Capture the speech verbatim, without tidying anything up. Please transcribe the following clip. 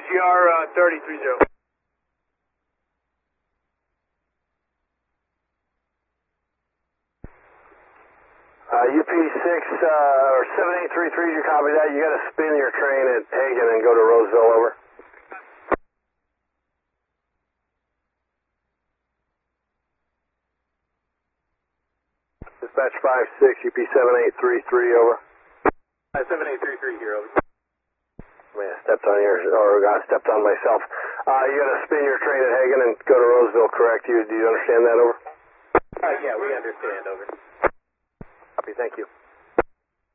G R uh, thirty three zero. Uh, U P six, uh, or seven eight three three, you copy that? You got to spin your train at Hagen and go to Roseville, over. Dispatch five six, U P seven eight three three, over. Uh, seven eight three three here, over. I mean, I stepped on yours, or I stepped on myself. Uh, you got to spin your train at Hagen and go to Roseville, correct? You, do you understand that, over? Uh, yeah, we understand, over. Copy, thank you.